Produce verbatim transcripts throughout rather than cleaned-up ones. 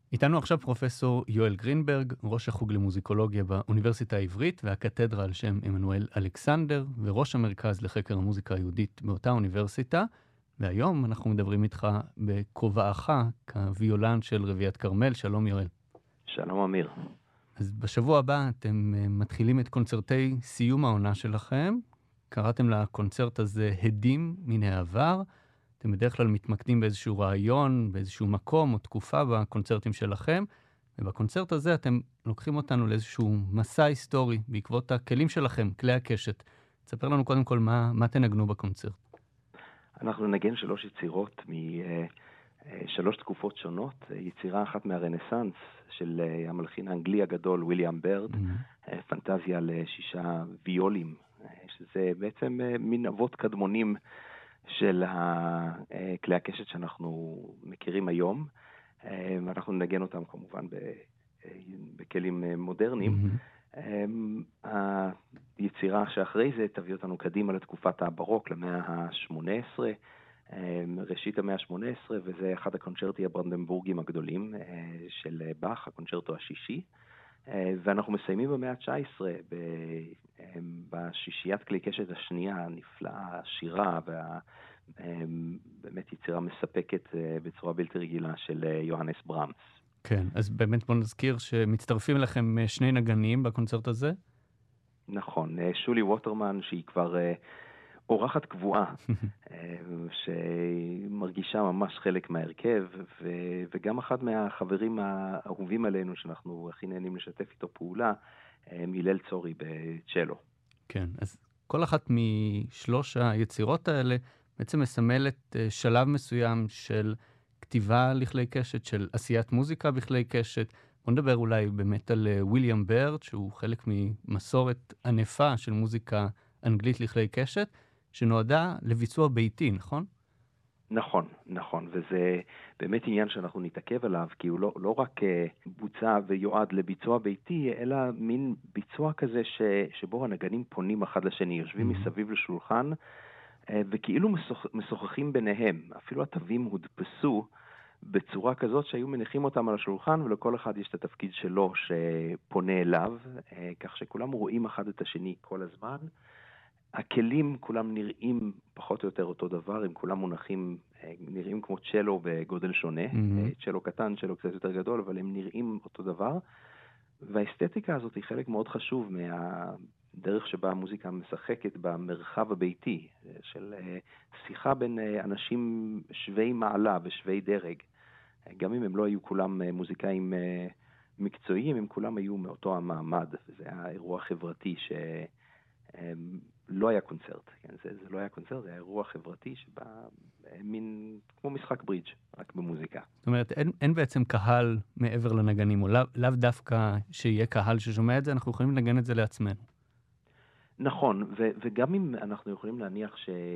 איתנו עכשיו פרופסור יואל גרינברג, ראש החוג למוזיקולוגיה באוניברסיטה העברית והקתדרה על שם עמנואל אלכסנדר, וראש המרכז לחקר המוזיקה היהודית באותה אוניברסיטה. והיום אנחנו מדברים איתך בכובעך כוויולן של רביעיית כרמל. שלום יואל. שלום אמיר. אז בשבוע הבא אתם uh, מתחילים את קונצרטי סיום העונה שלכם. קראתם לקונצרט הזה הדים מן העבר. אתם בדרך כלל מתמקדים באיזשהו רעיון, באיזשהו מקום או תקופה בקונצרטים שלכם, ובקונצרט הזה אתם לוקחים אותנו לאיזשהו מסע היסטורי בעקבות הכלים שלכם, כלי הקשת. תספר לנו קודם כל מה, מה תנגנו בקונצרט. אנחנו נגן שלוש יצירות משלוש תקופות שונות. יצירה אחת מהרנסנס של המלחין האנגלי הגדול וויליאם ברד, mm-hmm. פנטזיה לשישה ויולים, שזה בעצם מין אבות קדמונים של כלי הקשת שאנחנו מכירים היום. אנחנו נגן אותם כמובן בכלים מודרניים. Mm-hmm. היצירה שאחרי זה תביא אותנו קדימה לתקופת הברוק, למאה ה-שמונה עשרה, ראשית המאה ה-שמונה עשרה, וזה אחד הקונצ'רטי הברנדנבורגים הגדולים של באך, הקונצ'רטו השישי. ואנחנו מסיימים במאה ה-תשע עשרה בשישיית כלי קשת השנייה, הנפלאה, השירה, ובאמת יצירה מספקת בצורה בלתי רגילה של יוהנס ברמס. כן, אז באמת בוא נזכיר שמצטרפים לכם שני נגנים בקונצרט הזה? נכון, שולי ווטרמן, שהיא כבר אורחת קבועה, שמרגישה ממש חלק מהרכב, וגם אחד מהחברים האהובים עלינו, שאנחנו הכי נהנים לשתף איתו פעולה, מילל צורי בצ'לו. כן, אז כל אחת משלוש היצירות האלה בעצם מסמלת שלב מסוים של כתיבה לכלי קשת, של עשיית מוזיקה בכלי קשת. בוא נדבר אולי באמת על וויליאם ברד, שהוא חלק ממסורת ענפה של מוזיקה אנגלית לכלי קשת, שנועדה לביצוע ביתי, נכון? נכון, נכון, וזה באמת עניין שאנחנו נתעכב עליו, כי הוא לא, לא רק בוצע ויועד לביצוע ביתי, אלא מין ביצוע כזה ש, שבו הנגנים פונים אחד לשני, יושבים mm-hmm. מסביב לשולחן, וכאילו משוח, משוחחים ביניהם. אפילו התווים הודפסו בצורה כזאת שהיו מניחים אותם על השולחן, ולכל אחד יש את התפקיד שלו שפונה אליו, כך שכולם רואים אחד את השני כל הזמן. הכלים כולם נראים פחות או יותר אותו דבר, הם כולם מונחים, נראים כמו צ'לו בגודל שונה, mm-hmm. צ'לו קטן, צ'לו קצת יותר גדול, אבל הם נראים אותו דבר, והאסתטיקה הזאת היא חלק מאוד חשוב מהדרך שבה המוזיקה משחקת במרחב הביתי, של שיחה בין אנשים שווי מעלה ושווי דרג, גם אם הם לא היו כולם מוזיקאים מקצועיים, הם כולם היו מאותו המעמד, וזה היה אירוע חברתי ש... לא היה קונצרט, כן? זה, זה לא היה קונצרט, זה היה אירוע חברתי שבא מין, כמו משחק ברידג', רק במוזיקה. זאת אומרת, אין, אין בעצם קהל מעבר לנגנים, או לאו, לאו דווקא שיהיה קהל ששומע את זה, אנחנו יכולים לנגן את זה לעצמנו. נכון, ו, וגם אם אנחנו יכולים להניח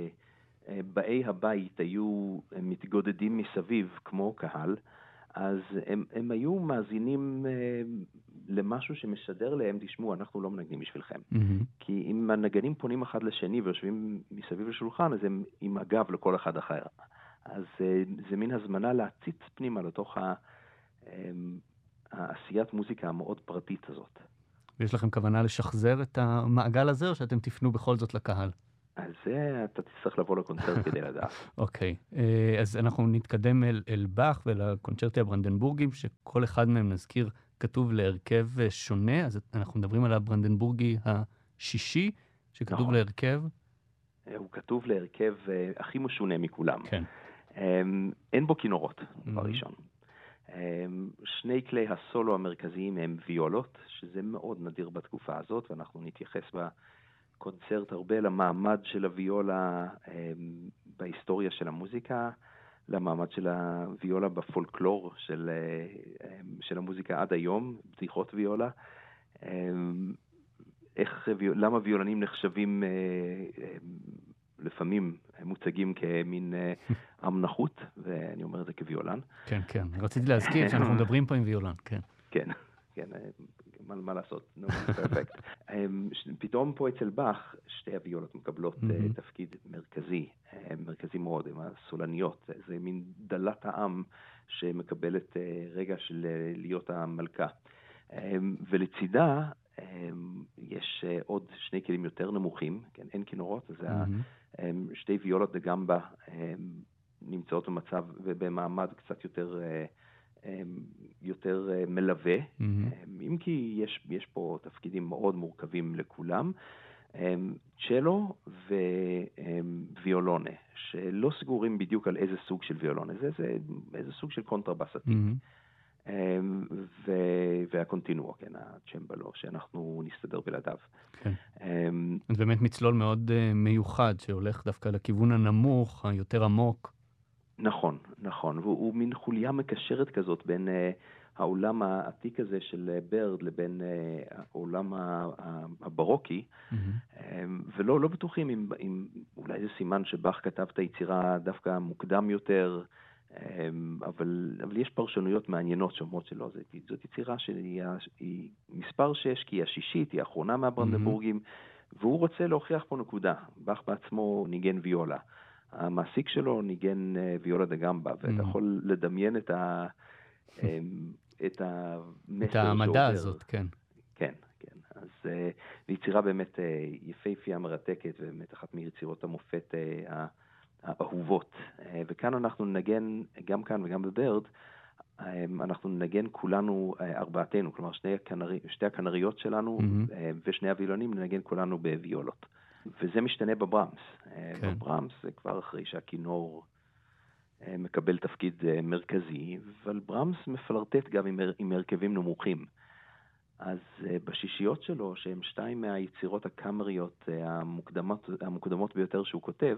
שבאי הבית היו מתגודדים מסביב כמו קהל, אז הם, הם היו מאזינים אה, למשהו שמשדר להם, תשמעו, אנחנו לא מנגנים בשבילכם. Mm-hmm. כי אם הנגנים פונים אחד לשני ויושבים מסביב לשולחן, אז הם עם הגב לכל אחד אחר. אז אה, זה מין הזמנה להציץ פנימה לתוך ה, אה, העשיית מוזיקה המאוד פרטית הזאת. ויש לכם כוונה לשחזר את המעגל הזה, או שאתם תפנו בכל זאת לקהל? אז זה אתה תצטרך לבוא לקונצרט כדי לדעת. אוקיי, אז אנחנו נתקדם אל, אל באך ולקונצ'רטי הברנדנבורגים, שכל אחד מהם נזכיר כתוב להרכב שונה, אז אנחנו מדברים על הברנדנבורגי השישי, שכתוב נכון. להרכב? הוא כתוב להרכב הכי משונה מכולם. כן. אין בו כינורות, דבר ראשון. שני כלי הסולו המרכזיים הם ויולות, שזה מאוד נדיר בתקופה הזאת, ואנחנו נתייחס בה קונצרט הרבה למעמד של הוויולה בהיסטוריה של המוזיקה, למעמד של הוויולה בפולקלור של, של המוזיקה עד היום, בדיחות ויולה. איך, למה ויולנים נחשבים לפעמים מוצגים כמין אמנחות, ואני אומר את זה כוויולן. כן, כן. רציתי להזכיר שאנחנו מדברים פה עם ויולן, כן. כן. כן, מה, מה לעשות? No, perfect. פתאום פה אצל באך, שתי הוויולות מקבלות mm-hmm. תפקיד מרכזי. מרכזי מאוד, הם הסולניות, זה מין דלת העם שמקבלת רגע של להיות המלכה. ולצידה יש עוד שני כלים יותר נמוכים, כן, אין כינורות, זה mm-hmm. שתי ויולות דגמבה נמצאות במצב ובמעמד קצת יותר, יותר מלווה, mm-hmm. אם כי יש, יש פה תפקידים מאוד מורכבים לכולם, צ'לו וויולונה, שלא סגורים בדיוק על איזה סוג של ויולונה, זה, זה איזה סוג של קונטרבס עתיק. Mm-hmm. והקונטינואו, כן, הצ'מבלו, שאנחנו נסתדר בלעדיו. כן. זה באמת מצלול מאוד מיוחד, שהולך דווקא לכיוון הנמוך, היותר עמוק. נכון, נכון, והוא מין חוליה מקשרת כזאת בין העולם העתיק הזה של ברד לבין העולם הברוקי, mm-hmm. ולא לא בטוחים אם, אם אולי זה סימן שבח כתב את היצירה דווקא מוקדם יותר, אבל, אבל יש פרשנויות מעניינות שאומרות שלא, זאת, זאת יצירה שהיא היא מספר שש, כי היא השישית, היא האחרונה מהברנדנבורגים, mm-hmm. והוא רוצה להוכיח פה נקודה. בח בעצמו ניגן ויולה. המעסיק שלו ניגן ויולה דגמבה, ואתה mm-hmm. יכול לדמיין את ה... את המסר את המדע הזאת, כן. כן, כן. אז uh, יצירה באמת uh, יפהפייה מרתקת, ובאמת אחת מיצירות המופת uh, האהובות. Uh, וכאן אנחנו נגן, גם כאן וגם בברד, um, אנחנו נגן כולנו uh, ארבעתנו, כלומר שני הקנרי, שתי הקנריות שלנו mm-hmm. uh, ושני הווילונים נגן כולנו בוויולות. וזה משתנה בברמס. כן. Uh, בברמס זה כבר אחרי שהכינור מקבל תפקיד מרכזי, אבל ברמס מפלרטט גם עם, עם הרכבים נמוכים. אז בשישיות שלו, שהן שתיים מהיצירות הקאמריות המוקדמות, המוקדמות ביותר שהוא כותב,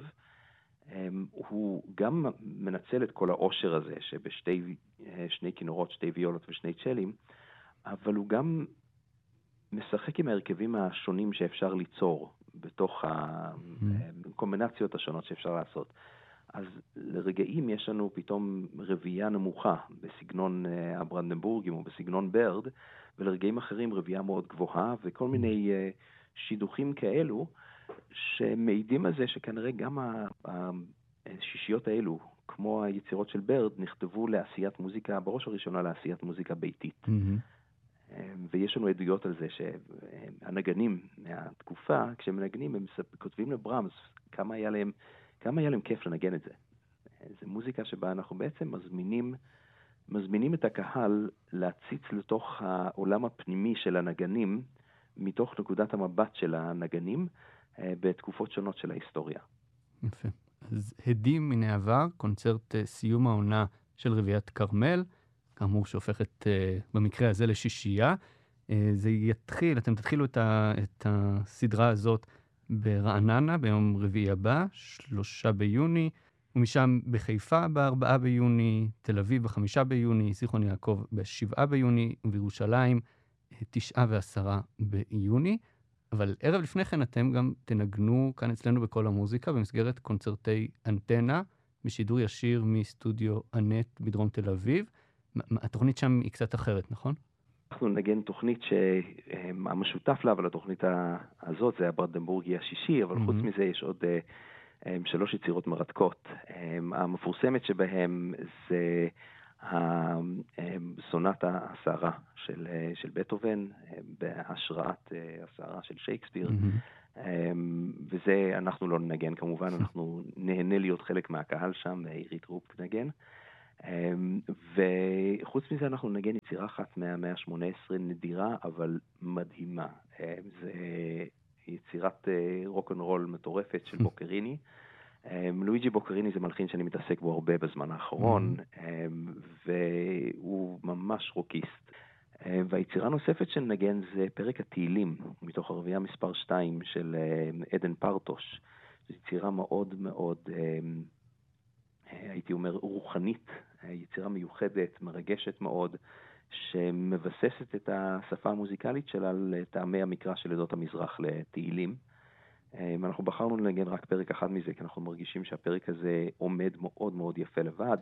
הוא גם מנצל את כל העושר הזה, שבשתי שני כינורות, שתי ויולות ושני צ'לים, אבל הוא גם משחק עם ההרכבים השונים שאפשר ליצור, בתוך הקומבינציות השונות שאפשר לעשות. אז לרגעים יש לנו פתאום רביעייה נמוכה בסגנון הברנדנבורגים או בסגנון ברד, ולרגעים אחרים רביעייה מאוד גבוהה, וכל מיני שידוכים כאלו שמעידים על זה שכנראה גם השישיות האלו, כמו היצירות של ברד, נכתבו לעשיית מוזיקה, בראש הראשונה לעשיית מוזיקה ביתית. Mm-hmm. ויש לנו עדויות על זה שהנגנים מהתקופה, כשהם מנגנים, הם כותבים לברמס כמה היה להם כמה היה להם כיף לנגן את זה. זו מוזיקה שבה אנחנו בעצם מזמינים, מזמינים את הקהל להציץ לתוך העולם הפנימי של הנגנים, מתוך נקודת המבט של הנגנים, בתקופות שונות של ההיסטוריה. יפה. אז הדים מן העבר, קונצרט סיום העונה של רביעיית כרמל, כאמור שהופכת במקרה הזה לשישייה. זה יתחיל, אתם תתחילו את, ה, את הסדרה הזאת ברעננה ביום רביעי הבא, שלושה ביוני, ומשם בחיפה בארבעה ביוני, תל אביב בחמישה ביוני, זיכרון יעקב בשבעה ביוני, ובירושלים תשעה ועשרה ביוני. אבל ערב לפני כן אתם גם תנגנו כאן אצלנו בכל המוזיקה, במסגרת קונצרטי אנטנה, בשידור ישיר מסטודיו אנט בדרום תל אביב. התוכנית שם היא קצת אחרת, נכון? אנחנו נגן תוכנית שהמשותף לה, אבל התוכנית הזאת זה הברנדנבורגי השישי, אבל mm-hmm. חוץ מזה יש עוד שלוש יצירות מרתקות. המפורסמת שבהם זה הסונטה הסערה של, של בטהובן, בהשראת הסערה של שייקספיר, mm-hmm. וזה אנחנו לא נגן כמובן, אנחנו נהנה להיות חלק מהקהל שם, עירית רופ נגן. וחוץ מזה אנחנו נגן יצירה אחת מהמאה ה-שמונה עשרה נדירה, אבל מדהימה. זה יצירת רוק-אנד-רול מטורפת של בוקריני. לואיג'י בוקריני זה מלחין שאני מתעסק בו הרבה בזמן האחרון, והוא ממש רוקיסט. והיצירה נוספת שנגן זה פרק התהילים, מתוך הרביעייה מספר שתיים של עדן פרטוש. זו יצירה מאוד מאוד, הייתי אומר, רוחנית, יצירה מיוחדת, מרגשת מאוד, שמבססת את השפה המוזיקלית שלה לטעמי המקרא של עדות המזרח לתהילים. אנחנו בחרנו לנגן רק פרק אחד מזה, כי אנחנו מרגישים שהפרק הזה עומד מאוד מאוד יפה לבד,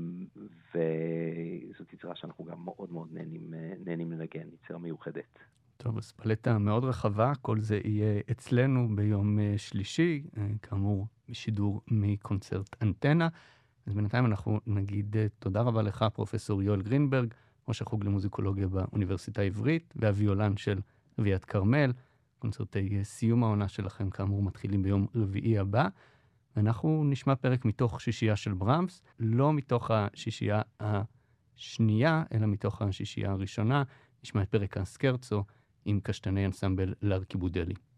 וזאת יצירה שאנחנו גם מאוד מאוד נהנים, נהנים לנגן, יצירה מיוחדת. טוב, אז פלטה מאוד רחבה, כל זה יהיה אצלנו ביום אה, שלישי, אה, כאמור, בשידור מקונצרט אנטנה. אז בינתיים אנחנו נגיד אה, תודה רבה לך, פרופסור יואל גרינברג, ראש החוג למוזיקולוגיה באוניברסיטה העברית, והוויולן של אביעד כרמל. קונצרטי אה, סיום העונה שלכם, כאמור, מתחילים ביום רביעי הבא. ואנחנו נשמע פרק מתוך שישייה של ברמס, לא מתוך השישייה השנייה, אלא מתוך השישייה הראשונה. נשמע את פרק הסקרצו עם קשטני אנסמבל לארקיבודלי.